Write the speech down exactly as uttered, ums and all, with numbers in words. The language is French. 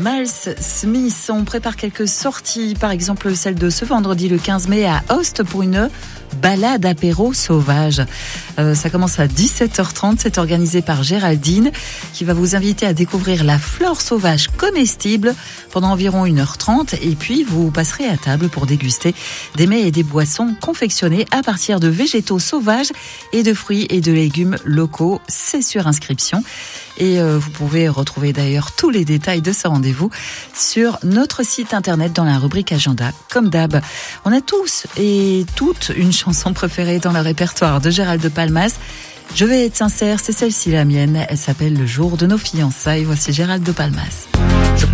Miles Smith, on prépare quelques sorties, par exemple celle de ce vendredi le quinze mai à Host pour une balade apéro sauvage. Euh, ça commence à dix-sept heures trente, c'est organisé par Géraldine qui va vous inviter à découvrir la flore sauvage comestible pendant environ une heure trente et puis vous passerez à table pour déguster des mets et des boissons confectionnés à partir de végétaux sauvages et de fruits et de légumes locaux. C'est sur inscription. Et euh, vous pouvez retrouver d'ailleurs tous les détails de ce rendez-vous sur notre site internet dans la rubrique agenda. Comme d'hab, on a tous et toutes une chanson préférée dans le répertoire de Gérald de Palmas. Je vais être sincère, c'est celle-ci la mienne. Elle s'appelle Le jour de nos fiançailles. Voici Gérald de Palmas.